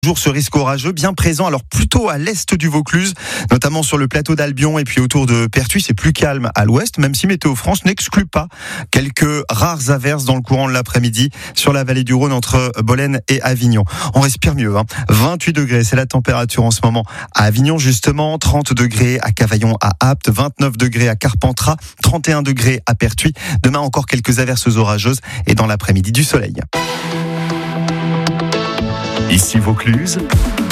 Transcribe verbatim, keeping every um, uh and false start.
Toujours ce risque orageux bien présent, alors plutôt à l'est du Vaucluse, notamment sur le plateau d'Albion et puis autour de Pertuis. C'est plus calme à l'ouest, même si Météo France n'exclut pas quelques rares averses dans le courant de l'après-midi sur la vallée du Rhône entre Bolène et Avignon. On respire mieux, hein. vingt-huit degrés, c'est la température en ce moment à Avignon justement, trente degrés à Cavaillon, à Apt, vingt-neuf degrés à Carpentras, trente et un degrés à Pertuis. Demain encore quelques averses orageuses et dans l'après-midi du soleil. Ici Vaucluse,